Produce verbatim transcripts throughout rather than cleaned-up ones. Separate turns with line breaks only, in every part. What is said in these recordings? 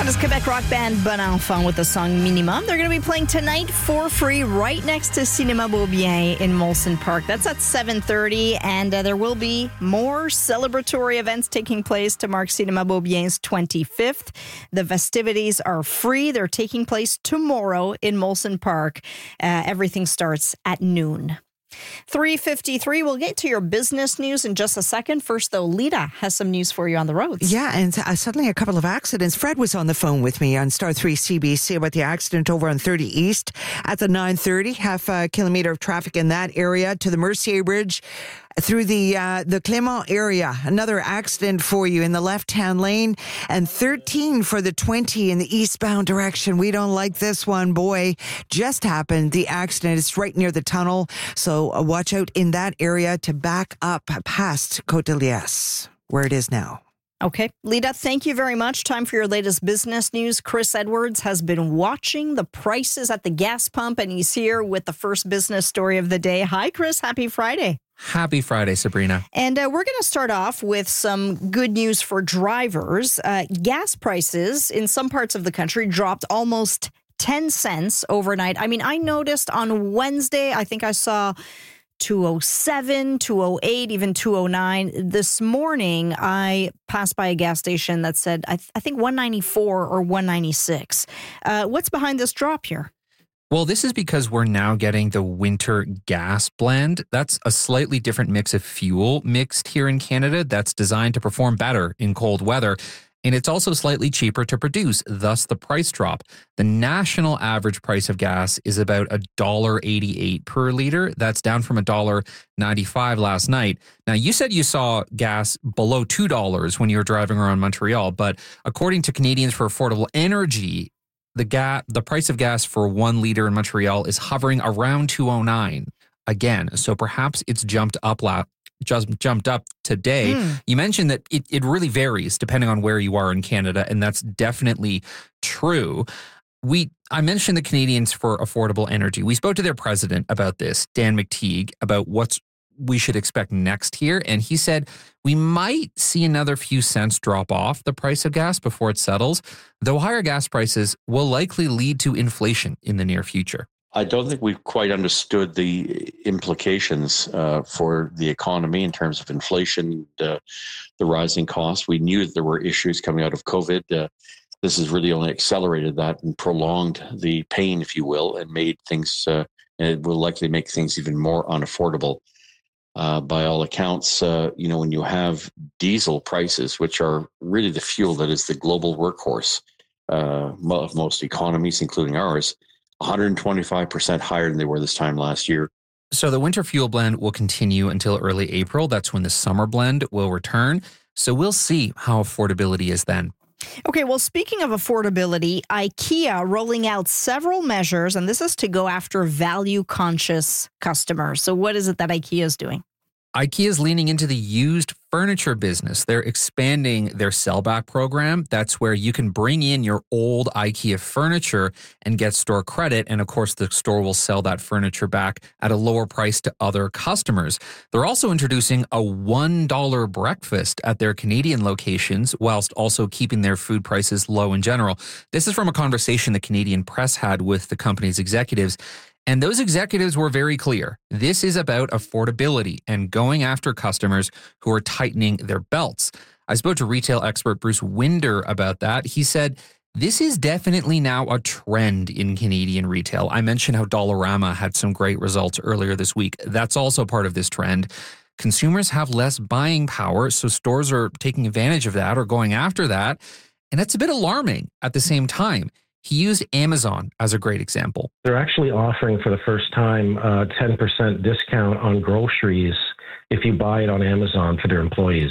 That is Quebec rock band Bon Enfant with the song Minimum. They're going to be playing tonight for free right next to Cinéma Beaubien in Molson Park. That's at seven thirty, and uh, there will be more celebratory events taking place to mark Cinéma Beaubien's twenty-fifth. The festivities are free. They're taking place tomorrow in Molson Park. Uh, everything starts at noon. three fifty-three, we'll get to your business news in just a second. First, though, Lita has some news for you on the roads.
Yeah, and uh, suddenly a couple of accidents. Fred was on the phone with me on Star three C B C about the accident over on thirty East at the nine thirty, half a kilometre of traffic in that area to the Mercier Bridge through the uh, the Clément area. Another accident for you in the left-hand lane, and thirteen for the twenty in the eastbound direction. We don't like this one, boy. Just happened. The accident is right near the tunnel, so uh, watch out in that area to back up past Côte de Liesse, where it is now.
Okay. Lita, thank you very much. Time for your latest business news. Chris Edwards has been watching the prices at the gas pump, and he's here with the first business story of the day. Hi, Chris. Happy Friday.
Happy Friday, Sabrina.
And uh, we're going to start off with some good news for drivers. Uh, gas prices in some parts of the country dropped almost ten cents overnight. I mean, I noticed on Wednesday, I think I saw two oh seven, two oh eight, even two oh nine. This morning, I passed by a gas station that said, I, th- I think one ninety-four or one ninety-six. Uh, what's behind this drop here?
Well, this is because we're now getting the winter gas blend. That's a slightly different mix of fuel mixed here in Canada that's designed to perform better in cold weather. And it's also slightly cheaper to produce, thus the price drop. The national average price of gas is about one dollar eighty-eight per liter. That's down from one dollar ninety-five last night. Now, you said you saw gas below two dollars when you were driving around Montreal, but according to Canadians for Affordable Energy, the ga- the price of gas for one liter in Montreal is hovering around two oh nine again. So perhaps it's jumped up la- just jumped up today. Mm. You mentioned that it, it really varies depending on where you are in Canada, and that's definitely true. We I mentioned the Canadians for Affordable Energy. We spoke to their president about this, Dan McTeague, about what's we should expect next year. And he said we might see another few cents drop off the price of gas before it settles, though higher gas prices will likely lead to inflation in the near future.
I don't think we've quite understood the implications uh, for the economy in terms of inflation, uh, the rising costs. We knew that there were issues coming out of COVID. Uh, this has really only accelerated that and prolonged the pain, if you will, and made things, uh, and it will likely make things even more unaffordable. Uh, by all accounts, uh, you know, when you have diesel prices, which are really the fuel that is the global workhorse uh, of most economies, including ours, one hundred twenty-five percent higher than they were this time last year.
So the winter fuel blend will continue until early April. That's when the summer blend will return. So we'll see how affordability is then.
Okay, well, speaking of affordability, IKEA rolling out several measures, and this is to go after value-conscious customers. So what is it that IKEA is doing?
IKEA is leaning into the used furniture business. They're expanding their sellback program. That's where you can bring in your old IKEA furniture and get store credit. And of course, the store will sell that furniture back at a lower price to other customers. They're also introducing a one dollar breakfast at their Canadian locations, whilst also keeping their food prices low in general. This is from a conversation the Canadian press had with the company's executives. And those executives were very clear. This is about affordability and going after customers who are tightening their belts. I spoke to retail expert Bruce Winder about that. He said, this is definitely now a trend in Canadian retail. I mentioned how Dollarama had some great results earlier this week. That's also part of this trend. Consumers have less buying power, so stores are taking advantage of that or going after that. And that's a bit alarming at the same time. He used Amazon as a great example.
They're actually offering for the first time a ten percent discount on groceries if you buy it on Amazon for their employees.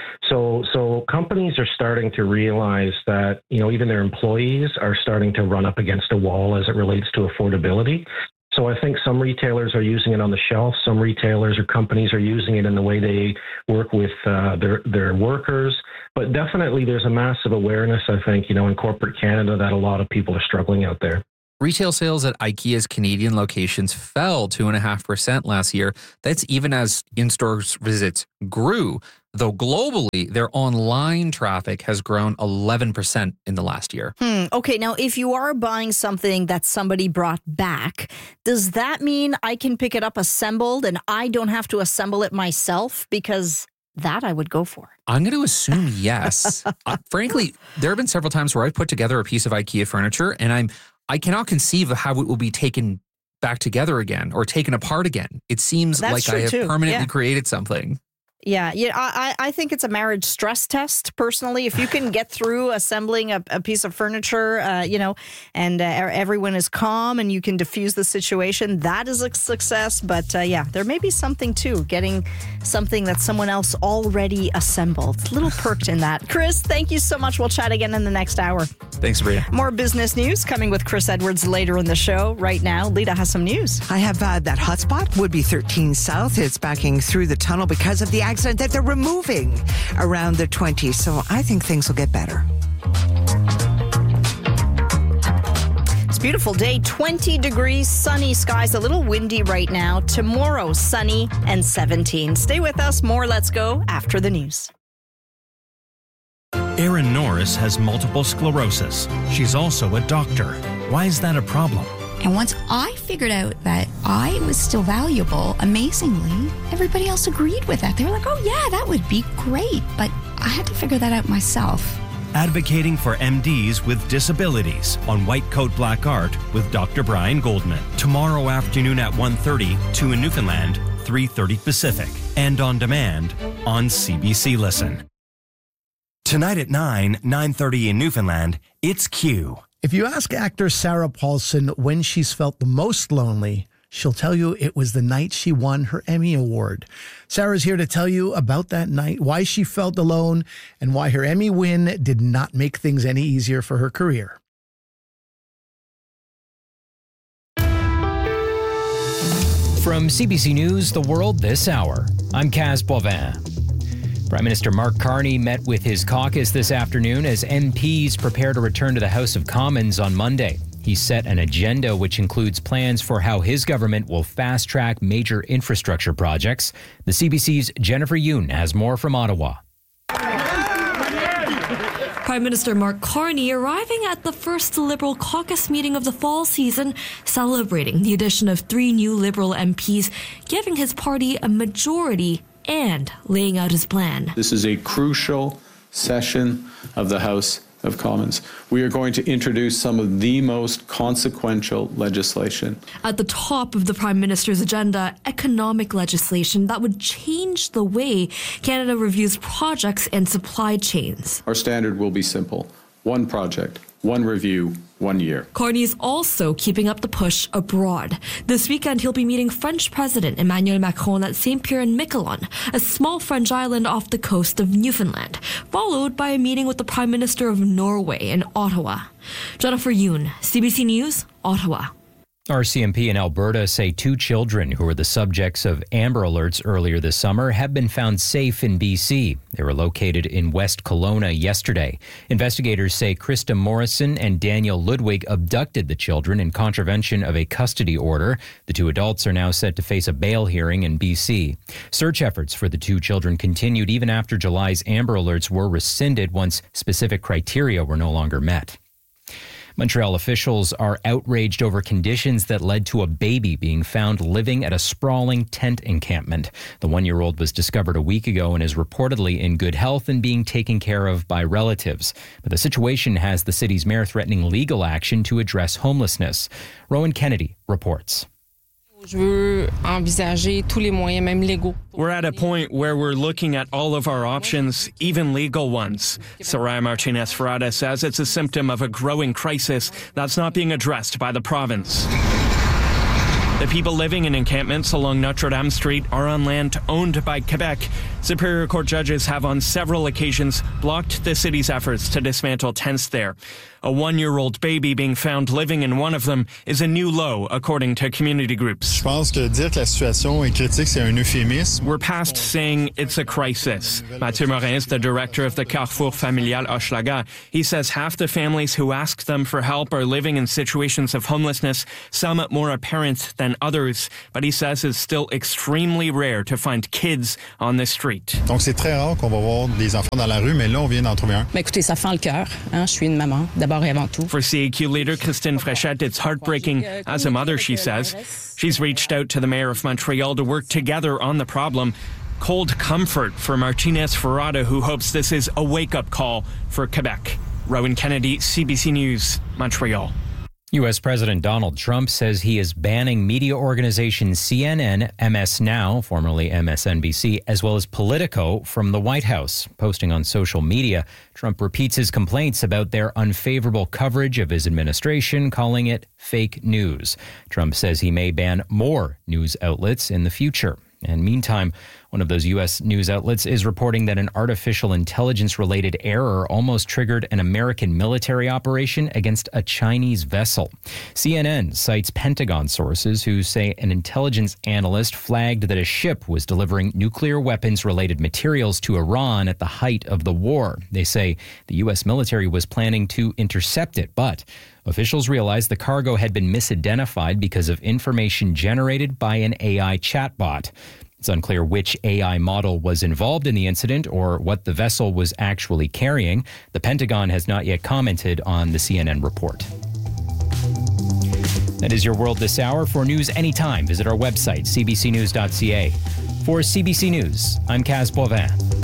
So so companies are starting to realize that, you know, even their employees are starting to run up against a wall as it relates to affordability. So I think some retailers are using it on the shelf. Some retailers or companies are using it in the way they work with uh, their their workers. But definitely there's a massive awareness, I think, you know, in corporate Canada that a lot of people are struggling out there.
Retail sales at IKEA's Canadian locations fell two point five percent last year. That's even as in-store visits grew. though globally, their online traffic has grown eleven percent in the last year.
Hmm. Okay, now if you are buying something that somebody brought back, does that mean I can pick it up assembled and I don't have to assemble it myself? Because that I would go for.
I'm going to assume yes. uh, frankly, there have been several times where I've put together a piece of IKEA furniture and I'm I cannot conceive of how it will be taken back together again or taken apart again. It seems
That's
like
true
I have
too.
permanently
Yeah.
created something.
Yeah, yeah. I, I think it's a marriage stress test, personally. If you can get through assembling a, a piece of furniture, uh, you know, and uh, everyone is calm and you can diffuse the situation, that is a success. But uh, yeah, there may be something too, getting something that someone else already assembled. A little perked in that. Chris, thank you so much. We'll chat again in the next hour.
Thanks, Sabrina.
More business news coming with Chris Edwards later in the show. Right now, Lita has some news.
I have uh, that hotspot, Woodby thirteen South. It's backing through the tunnel because of the accident that they're removing around the twenty. So I think things will get better.
It's a beautiful day, twenty degrees, sunny skies, a little windy right now. Tomorrow, sunny and seventeen. Stay with us. More Let's Go after the news.
Erin Norris has multiple sclerosis. She's also a doctor. Why is that a problem?
And once I figured out that I was still valuable, amazingly, everybody else agreed with that. They were like, oh, yeah, that would be great. But I had to figure that out myself.
Advocating for M Ds with disabilities on White Coat Black Art with Doctor Brian Goldman. Tomorrow afternoon at one thirty, two in Newfoundland, three thirty Pacific. And on demand on C B C Listen. Tonight at nine, nine thirty in Newfoundland, it's Q.
If you ask actor Sarah Paulson when she's felt the most lonely, she'll tell you it was the night she won her Emmy Award. Sarah's here to tell you about that night, why she felt alone, and why her Emmy win did not make things any easier for her career.
From C B C News, The World This Hour, I'm Kaz Boivin. Prime Minister Mark Carney met with his caucus this afternoon as M Ps prepare to return to the House of Commons on Monday. He set an agenda which includes plans for how his government will fast-track major infrastructure projects. The C B C's Jennifer Yoon has more from Ottawa.
Prime Minister Mark Carney arriving at the first Liberal caucus meeting of the fall season, celebrating the addition of three new Liberal M Ps, giving his party a majority and laying out his plan.
This is a crucial session of the House of Commons. We are going to introduce some of the most consequential legislation.
At the top of the Prime Minister's agenda, economic legislation that would change the way Canada reviews projects and supply chains.
Our standard will be simple. One project, one review, one year.
Carney is also keeping up the push abroad. This weekend, he'll be meeting French President Emmanuel Macron at Saint Pierre and Miquelon, a small French island off the coast of Newfoundland, followed by a meeting with the Prime Minister of Norway in Ottawa. Jennifer Yoon, C B C News, Ottawa.
R C M P in Alberta say two children who were the subjects of Amber Alerts earlier this summer have been found safe in B C. They were located in West Kelowna yesterday. Investigators say Krista Morrison and Daniel Ludwig abducted the children in contravention of a custody order. The two adults are now set to face a bail hearing in B C. Search efforts for the two children continued even after July's Amber Alerts were rescinded once specific criteria were no longer met. Montreal officials are outraged over conditions that led to a baby being found living at a sprawling tent encampment. The one-year-old was discovered a week ago and is reportedly in good health and being taken care of by relatives. But the situation has the city's mayor threatening legal action to address homelessness. Rowan Kennedy reports.
We're
at a point where we're looking at all of our options, even legal ones. Soraya Martinez-Ferrada says it's a symptom of a growing crisis that's not being addressed by the province. The people living in encampments along Notre Dame Street are on land owned by Quebec. Superior Court judges have on several occasions blocked the city's efforts to dismantle tents there. A one-year-old baby being found living in one of them is a new low, according to community groups.
We're
past saying it's a crisis. Mathieu Morin is the director of the Carrefour Familial Hochelaga. He says half the families who ask them for help are living in situations of homelessness, some more apparent than others. But he says it's still extremely rare to find kids on the street. street.
Donc c'est très rare qu'on va voir des enfants dans la rue, mais là on vient d'en trouver un.
Mais écoutez, ça fend le cœur. Hein? Je suis une maman, d'abord et avant tout.
For C A Q leader Christine Fréchette, it's heartbreaking. As a mother, she says, she's reached out to the mayor of Montreal to work together on the problem. Cold comfort for Martinez Ferrada, who hopes this is a wake-up call for Quebec. Rowan Kennedy, C B C News, Montreal.
U S. President Donald Trump says he is banning media organization C N N, M S Now, formerly M S N B C, as well as Politico from the White House. Posting on social media, Trump repeats his complaints about their unfavorable coverage of his administration, calling it fake news. Trump says he may ban more news outlets in the future. And meantime, one of those U S news outlets is reporting that an artificial intelligence-related error almost triggered an American military operation against a Chinese vessel. C N N cites Pentagon sources who say an intelligence analyst flagged that a ship was delivering nuclear weapons-related materials to Iran at the height of the war. They say the U S military was planning to intercept it, but officials realized the cargo had been misidentified because of information generated by an A I chatbot. It's unclear which A I model was involved in the incident or what the vessel was actually carrying. The Pentagon has not yet commented on the C N N report. That is your world this hour. For news anytime, visit our website, c b c news dot c a. For C B C News, I'm Kaz Boivin.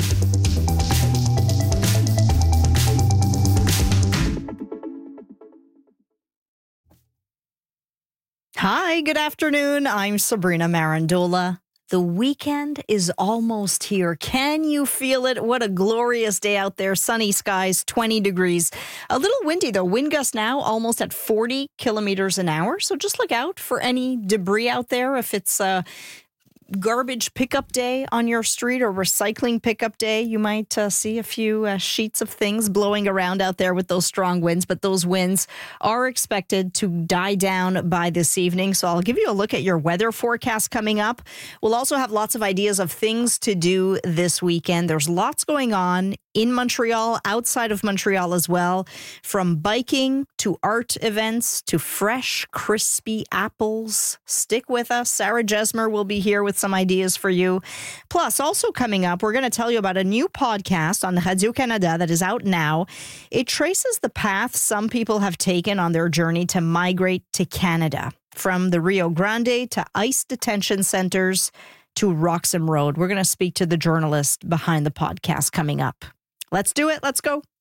Hi, good afternoon. I'm Sabrina Marandola. The weekend is almost here. Can you feel it? What a glorious day out there. Sunny skies, twenty degrees. A little windy, though. Wind gusts now almost at forty kilometers an hour. So just look out for any debris out there. If it's a garbage pickup day on your street or recycling pickup day, you might uh, see a few uh, sheets of things blowing around out there with those strong winds. But those winds are expected to die down by this evening. So I'll give you a look at your weather forecast coming up. We'll also have lots of ideas of things to do this weekend. There's lots going on in Montreal, outside of Montreal as well, from biking to art events to fresh, crispy apples. Stick with us. Sarah Jesmer will be here with some ideas for you. Plus, also coming up, we're going to tell you about a new podcast on Radio-Canada that is out now. It traces the path some people have taken on their journey to migrate to Canada, from the Rio Grande to ICE detention centers to Roxham Road. We're going to speak to the journalist behind the podcast coming up. Let's do it. Let's go.